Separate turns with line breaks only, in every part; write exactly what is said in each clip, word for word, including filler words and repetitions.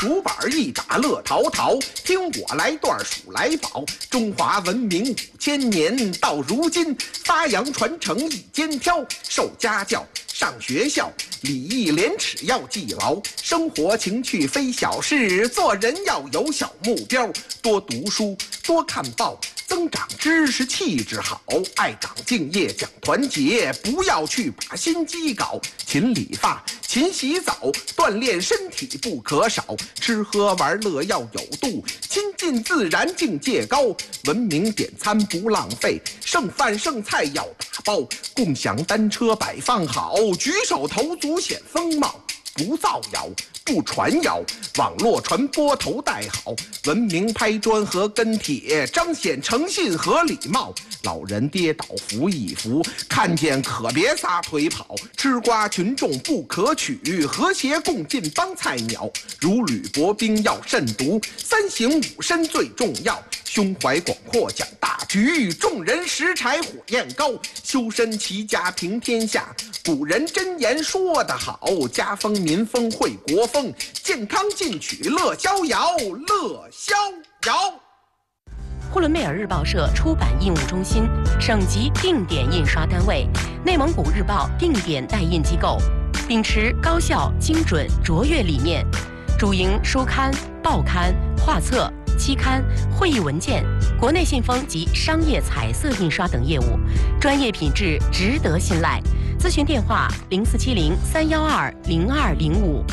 竹板一打乐陶陶。听我来段数来宝，中华文明五千年，到如今发扬传承一肩挑。受家教，上学校，礼义廉耻要记牢，生活情趣非小事，做人要有小目标。多读书，多看报，增长知识，气质好，爱岗敬业讲团结，不要去把心机搞。勤理发，勤洗澡，锻炼身体不可少。吃喝玩乐要有度，亲近自然境界高。文明点餐不浪费，剩饭剩菜要打包。共享单车摆放好，举手投足显风貌。不造谣，不传谣，网络传播头戴好，文明拍砖和跟帖，彰显诚信和礼貌。老人跌倒扶一扶，看见可别撒腿跑。吃瓜群众不可取，和谐共进帮菜鸟。如履薄冰要慎独，三省吾身最重要。胸怀广阔讲大局，众人拾柴火焰高。修身齐家平天下，古人箴言说得好，家风民风会国风，健康进取乐逍遥，乐逍遥。
呼伦贝尔日报社出版印务中心，省级定点印刷单位，内蒙古日报定点代印机构，秉持高效、精准、卓越理念，主营书刊、报刊、画册、期刊、会议文件、国内信封及商业彩色印刷等业务，专业品质值得信赖。咨询电话：零四七零三幺二零二零五。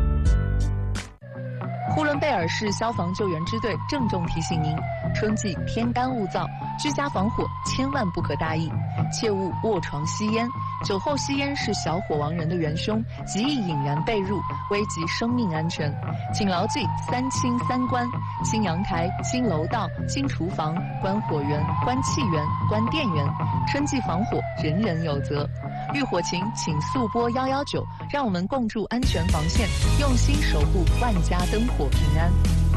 呼伦贝尔市消防救援支队郑重提醒您：春季天干物燥，居家防火千万不可大意，切勿卧床吸烟。酒后吸烟是小火亡人的元凶，极易引燃被褥，危及生命安全。请牢记三清三关：清阳台、清楼道、清厨房，关火源、关气源、关电源。春季防火，人人有责。遇火情，请速拨幺幺九，让我们共筑安全防线，用心守护万家灯火平安。